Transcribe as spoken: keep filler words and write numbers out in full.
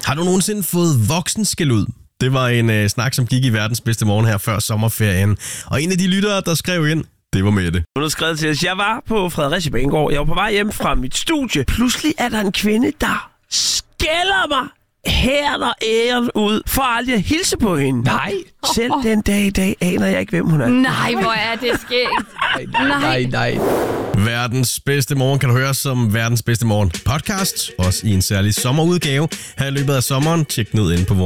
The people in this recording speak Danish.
Har du nogensinde fået voksenskældud? Det var en øh, snak, som gik i verdens bedste morgen her før sommerferien. Og en af de lyttere, der skrev ind, det var Mette. Hun har skrevet til os, jeg var på Fredericia Banegård. Jeg var på vej hjem fra mit studie. Pludselig er der en kvinde, der skælder mig her æren ud, for aldrig at hilse på hende. Nej. Selv den dag i dag aner jeg ikke, hvem hun er. Nej, hvor er det skægt. Nej, nej, nej. Verdens bedste morgen kan du høre som verdens bedste morgen podcast. Også i en særlig sommerudgave her i løbet af sommeren. Tjek den ud inde på vores